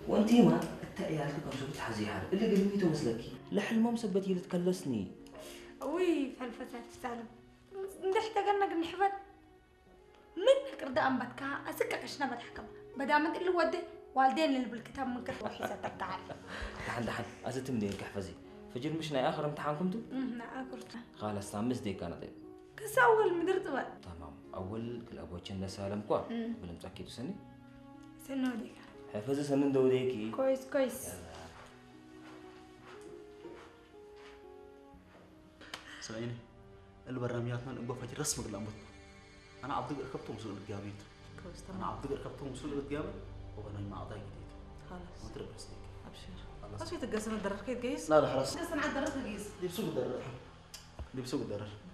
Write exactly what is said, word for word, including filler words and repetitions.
وانتي ما التقيالك كم شو بتحزي حالك اللي قلميته مسلكي لحل ما مثبتي تكلسني. وي فالفتاة سالم نحتاجنا نحفظ من كرد أم بدك أسكك إيش نبض حكم بدأ تقول له ودي والدين اللي بالكتاب من كتب وحيسة تعال دحين دحين أزت مدير كحفزي فجر مش ناي آخر امتحانكم تو؟ أمم لا آخرته خلاص سامس دي كانت طيب. كس أول مدرت بقى. تمام أول كل أبوي كنا سالم كوا بلم تأكيد سني. سنو ديك. حفظ سنن دوديكي. كويس كويس. سمعيني البرنامجاتنا نبغى فجر رسم الأمر. أنا عبد ركبته مسؤول الجامعة. كويس تمام. أنا عبد ركبته مسؤول الجامعة وأنا ما أعطاه جديد. خلاص. ما ترى بس ديك. أبشر. خلاص. أشوف تقسم الدرر كيف جيس؟ لا لا خلاص. قسم على الدرر جيس. دي بسوق الدرر. دي بسوق الدرر.